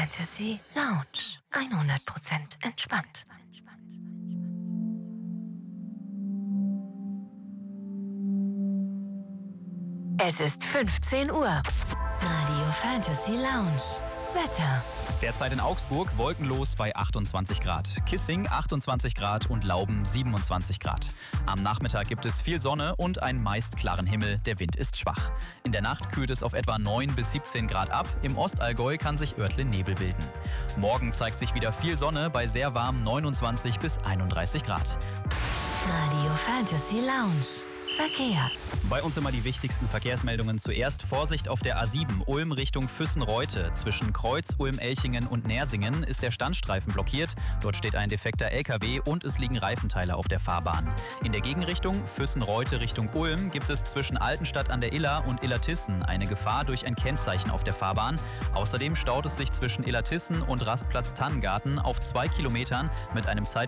Fantasy Lounge. 100% entspannt. Es ist 15 Uhr. Radio Fantasy Lounge. Wetter. Derzeit in Augsburg wolkenlos bei 28 Grad. Kissing 28 Grad und Lauben 27 Grad. Am Nachmittag gibt es viel Sonne und einen meist klaren Himmel. Der Wind ist schwach. In der Nacht kühlt es auf etwa 9 bis 17 Grad ab. Im Ostallgäu kann sich örtlich Nebel bilden. Morgen zeigt sich wieder viel Sonne bei sehr warmen 29 bis 31 Grad. Radio Fantasy Lounge. Verkehr. Bei uns immer die wichtigsten Verkehrsmeldungen. Zuerst Vorsicht auf der A7 Ulm Richtung Füssen-Reutte. Zwischen Kreuz, Ulm-Elchingen und Nersingen ist der Standstreifen blockiert. Dort steht ein defekter LKW und es liegen Reifenteile auf der Fahrbahn. In der Gegenrichtung Füssen-Reutte Richtung Ulm gibt es zwischen Altenstadt an der Iller und Illertissen eine Gefahr durch ein Kennzeichen auf der Fahrbahn. Außerdem staut es sich zwischen Illertissen und Rastplatz Tannengarten auf 2 Kilometern mit einem